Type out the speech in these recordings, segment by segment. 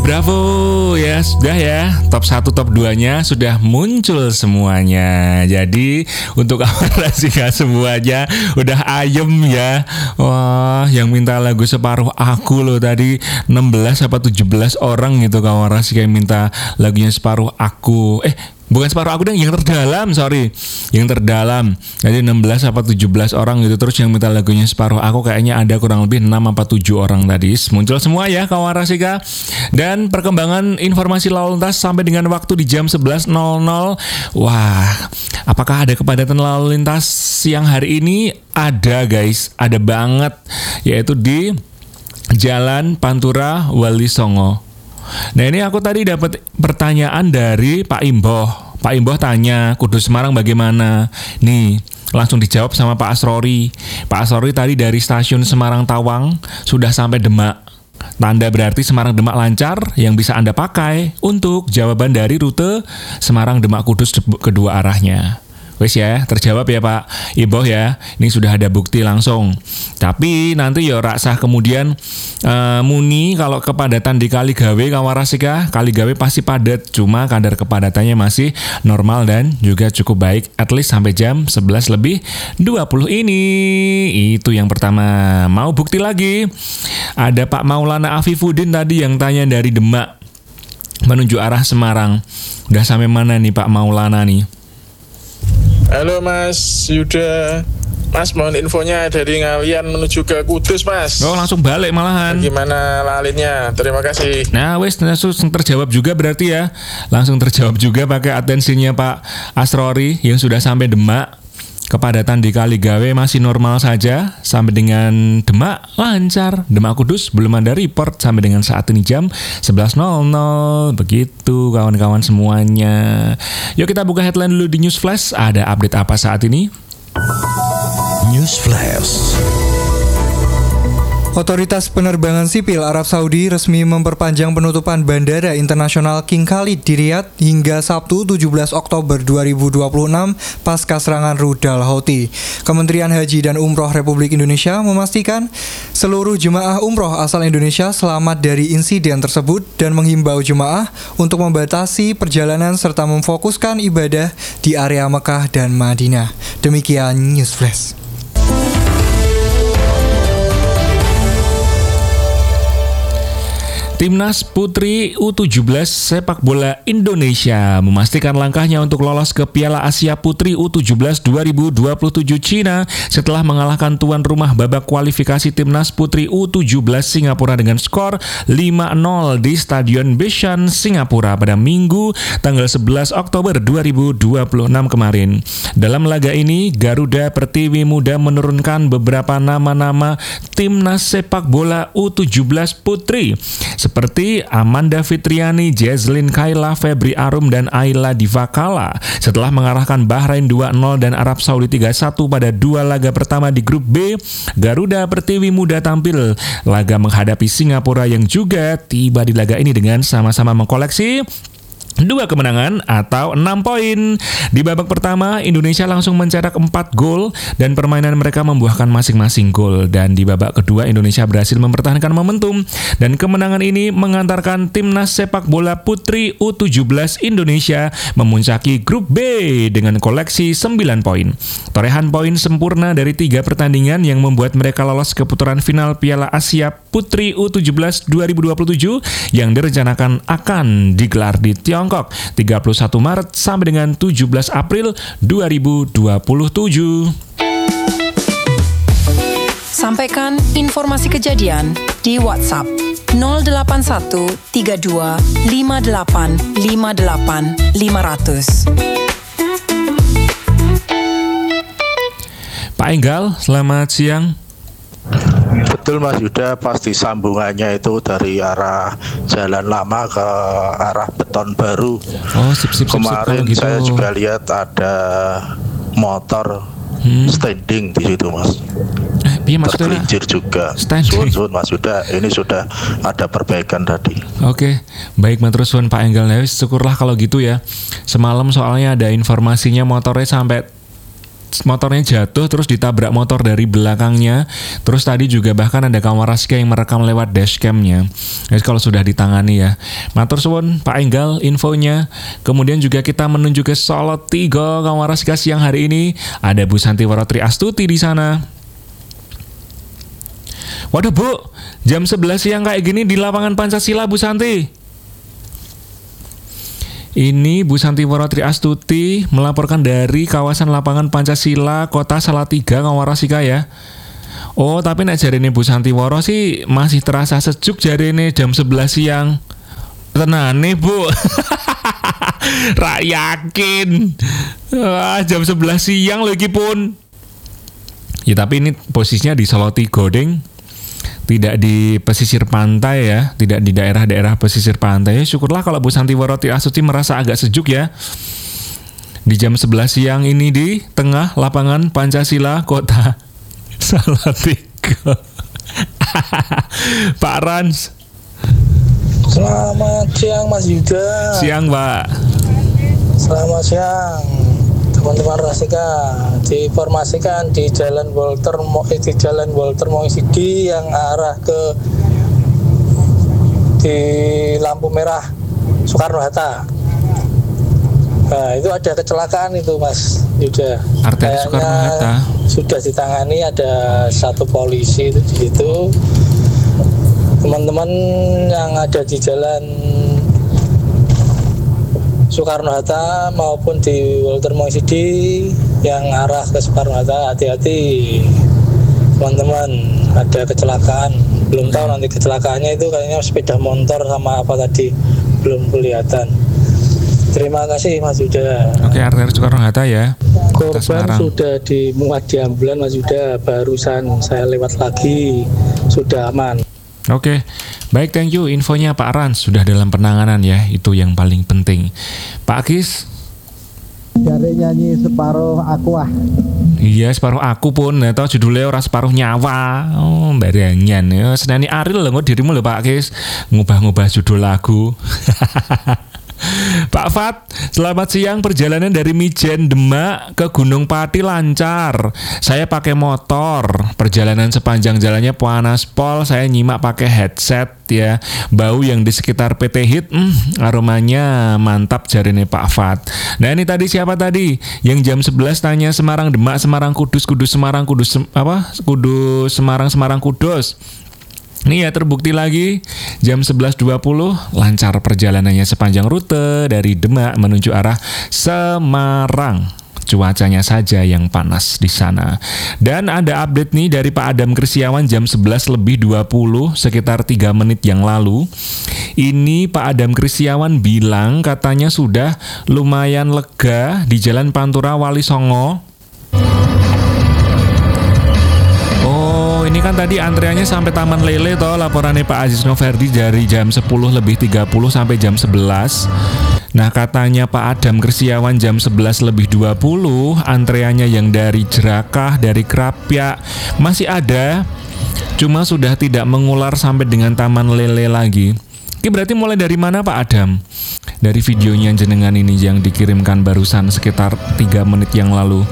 Bravo ya, sudah ya. Top 1, top 2-nya sudah muncul semuanya. Jadi untuk Rasika semuanya udah ayem ya. Wah, yang minta lagu Separuh Aku loh tadi 16 apa 17 orang gitu kawan Rasika yang minta lagunya Separuh Aku. Bukan Separuh Aku deh, yang terdalam, sorry. Yang terdalam. Jadi 16 apa 17 orang gitu. Terus yang minta lagunya Separuh Aku kayaknya ada kurang lebih 6 apa 7 orang tadi. Muncul semua ya kawan Rasika. Dan perkembangan informasi lalu lintas sampai dengan waktu di jam 11.00. Wah, apakah ada kepadatan lalu lintas siang hari ini? Ada guys, ada banget. Yaitu di Jalan Pantura Wali Songo. Nah ini aku tadi dapat pertanyaan dari Pak Imboh. Pak Imboh tanya, Kudus Semarang bagaimana? Nih, langsung dijawab sama Pak Asrori. Pak Asrori tadi dari stasiun Semarang Tawang sudah sampai Demak. Tanda berarti Semarang Demak lancar yang bisa Anda pakai untuk jawaban dari rute Semarang Demak Kudus kedua arahnya. Wes ya, terjawab ya Pak Imboh ya. Ini sudah ada bukti langsung. Tapi nanti ya raksah kemudian muni kalau kepadatan di Kaligawe kawan Rasika. Kaligawe pasti padat, cuma kadar kepadatannya masih normal dan juga cukup baik. At least sampai jam 11:20 ini. Itu yang pertama. Mau bukti lagi? Ada Pak Maulana Afifuddin tadi yang tanya dari Demak menuju arah Semarang. Udah sampai mana nih Pak Maulana nih? Halo Mas Yuda, Mas mohon infonya dari Ngalian menuju ke Kudus Mas. Oh langsung balik malahan. Gimana lalinnya? Terima kasih. Nah wes langsung terjawab juga berarti ya. Langsung terjawab juga pakai atensinya Pak Asrori yang sudah sampai Demak. Kepadatan di Kaligawe masih normal saja sampai dengan Demak lancar. Demak Kudus belum ada report sampai dengan saat ini jam 11.00. Begitu kawan-kawan semuanya. Yuk kita buka headline dulu di News Flash. Ada update apa saat ini? News Flash. Otoritas Penerbangan Sipil Arab Saudi resmi memperpanjang penutupan Bandara Internasional King Khalid di Riyadh hingga Sabtu 17 Oktober 2026 pasca serangan rudal Houthi. Kementerian Haji dan Umroh Republik Indonesia memastikan seluruh jemaah umroh asal Indonesia selamat dari insiden tersebut dan menghimbau jemaah untuk membatasi perjalanan serta memfokuskan ibadah di area Mekah dan Madinah. Demikian News Flash. Timnas Putri U17 sepak bola Indonesia memastikan langkahnya untuk lolos ke Piala Asia Putri U17 2027 Cina setelah mengalahkan tuan rumah babak kualifikasi Timnas Putri U17 Singapura dengan skor 5-0 di Stadion Bishan, Singapura pada Minggu tanggal 11 Oktober 2026 kemarin. Dalam laga ini, Garuda Pertiwi Muda menurunkan beberapa nama-nama Timnas sepak bola U17 Putri seperti Amanda Fitriani, Jazlyn Kayla, Febri Arum, dan Ayla Divakala setelah mengalahkan Bahrain 2-0 dan Arab Saudi 3-1 pada dua laga pertama di grup B. Garuda Pertiwi Muda tampil laga menghadapi Singapura yang juga tiba di laga ini dengan sama-sama mengkoleksi 2 kemenangan atau 6 poin. Di babak pertama, Indonesia langsung mencetak 4 gol dan permainan mereka membuahkan masing-masing gol. Dan di babak kedua, Indonesia berhasil mempertahankan momentum dan kemenangan ini mengantarkan Timnas sepak bola putri U17 Indonesia memuncaki grup B dengan koleksi 9 poin. Torehan poin sempurna dari 3 pertandingan yang membuat mereka lolos ke putaran final Piala Asia Putri U17 2027 yang direncanakan akan digelar di Tiongkok 31 Maret sampai dengan 17 April 2027. Sampaikan informasi kejadian di WhatsApp 081 32 58 58 500. Pak Enggal, selamat siang. Betul Mas Yuda, pasti sambungannya itu dari arah Jalan Lama ke arah Beton Baru. Oh, sip. Kemarin gitu. saya juga lihat ada motor standing di situ Mas. Tergelincir juga. Suun Mas Yuda, ini sudah ada perbaikan tadi. Oke, baik Matur Suun Pak Enggal. Syukurlah kalau gitu ya. Semalam soalnya ada informasinya motornya sampai motornya jatuh terus ditabrak motor dari belakangnya. Terus tadi juga bahkan ada Kawarasika yang merekam lewat dashcamnya. Jadi kalau sudah ditangani ya. Matur suwun Pak Enggal infonya. Kemudian juga kita menuju ke Solo 3 Kawarasika siang hari ini. Ada Bu Santiwara Tri Astuti di sana. Waduh Bu, jam 11 siang kayak gini di lapangan Pancasila Bu Santi. Ini Bu Santiwara Tri Astuti melaporkan dari kawasan lapangan Pancasila Kota Salatiga Kawarasika ya. Oh tapi nek jarine Bu Santiwara sih masih terasa sejuk jarine jam 11 siang. Tenane Bu. Ra yakin. Jam 11 siang lagi pun. Ya tapi ini posisinya di Solo 3 ding. Tidak di pesisir pantai ya, tidak di daerah-daerah pesisir pantai. Syukurlah kalau Bu Santiwara Tri Astuti merasa agak sejuk ya. Di jam 11 siang ini di tengah lapangan Pancasila Kota Salatiga. Pak Rans. Selamat siang Mas Yuda. Siang Pak. Selamat siang teman-teman Rasika. Diinformasikan di Jalan Walter Moisidi yang arah ke di lampu merah Soekarno-Hatta. Nah, itu ada kecelakaan itu Mas Yuda. Arteri Soekarno-Hatta sudah ditangani, ada satu polisi itu di situ. Teman-teman yang ada di Jalan Soekarno-Hatta maupun di Walter Moisidi yang arah ke Soekarno-Hatta, hati-hati teman-teman, ada kecelakaan. Belum tahu nanti kecelakaannya itu kayaknya sepeda motor sama apa tadi, belum kelihatan. Terima kasih Mas Yuda. Oke, arteri Soekarno-Hatta ya. Korban sudah dimuat di ambulan Mas Yuda, barusan saya lewat lagi, sudah aman. Oke, baik, thank you infonya Pak Rans, sudah dalam penanganan ya, itu yang paling penting. Pak Kis? Dari nyanyi Separuh Aku ah. Iya, Separuh Aku pun, atau judulnya orang Separuh Nyawa. Oh, barengan ya, senani Aril lho dirimu lho Pak Kis, ngubah-ngubah judul lagu. Pak Fat, selamat siang. Perjalanan dari Mijen Demak ke Gunung Pati lancar. Saya pakai motor. Perjalanan sepanjang jalannya panas pol. Saya nyimak pakai headset ya. Bau yang di sekitar PT Hit, aromanya mantap jarine Pak Fat. Nah ini tadi siapa tadi? Yang jam 11 tanya Semarang Demak, Semarang Kudus, Kudus Semarang, Kudus Kudus Semarang, Semarang Kudus. Ini ya terbukti lagi jam 11.20 lancar perjalanannya sepanjang rute dari Demak menuju arah Semarang. Cuacanya saja yang panas di sana. Dan ada update nih dari Pak Adam Krisyawan jam 11.20 sekitar 3 menit yang lalu. Ini Pak Adam Krisyawan bilang katanya sudah lumayan lega di Jalan Pantura Wali Songo. Ini kan tadi antreannya sampai Taman Lele toh, laporannya Pak Aziz Noverdi dari jam 10.30 sampai jam 11. Nah katanya Pak Adam Krisyawan jam 11.20 antreannya yang dari Jerakah, dari Krapyak masih ada, cuma sudah tidak mengular sampai dengan Taman Lele lagi. Ini berarti mulai dari mana Pak Adam? Dari videonya jenengan ini yang dikirimkan barusan sekitar 3 menit yang lalu.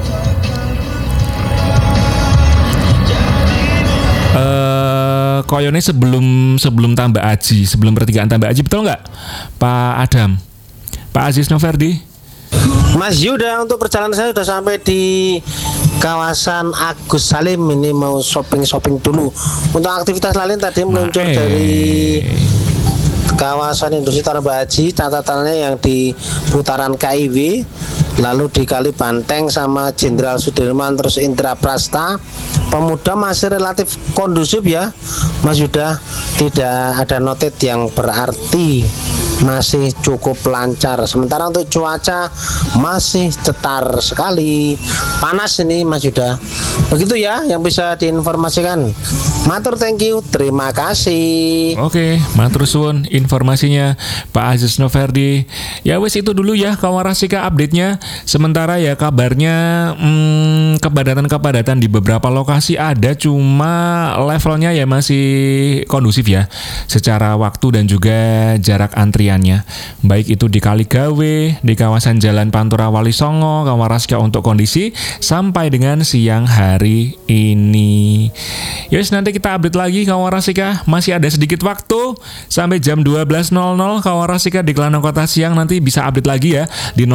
Koyone sebelum tambah aji, sebelum pertigaan tambah aji, betul nggak Pak Adam? Pak Aziz Noverdi? Mas Yuda, untuk perjalanan saya sudah sampai di kawasan Agus Salim. Ini mau shopping dulu. Untuk aktivitas lain tadi meluncur dari kawasan industri Tambah Haji, catatannya yang di putaran KIW, lalu di Kali Banteng sama Jenderal Sudirman, terus Indra Prasta. Pemuda masih relatif kondusif ya Mas Yuda, tidak ada noted yang berarti, masih cukup lancar. Sementara untuk cuaca masih cetar sekali, panas ini Mas Yuda. Begitu ya yang bisa diinformasikan. Matur, thank you, terima kasih. Oke, matur suwun informasinya Pak Aziz Noverdi. Ya wes itu dulu ya Kawarasika update-nya. Sementara ya kabarnya kepadatan di beberapa lokasi ada, cuma levelnya ya masih kondusif ya secara waktu dan juga jarak antrian pencariannya. Baik itu di Kaligawe, di kawasan Jalan Pantura Wali Songo, Kawarasika untuk kondisi sampai dengan siang hari ini. Yos, nanti kita update lagi Kawarasika. Masih ada sedikit waktu sampai jam 12.00 Kawarasika di Kelana Kota Siang. Nanti bisa update lagi ya di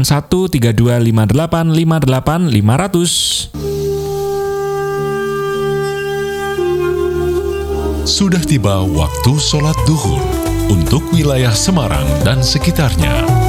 081325858 500. Sudah tiba waktu sholat duhur untuk wilayah Semarang dan sekitarnya.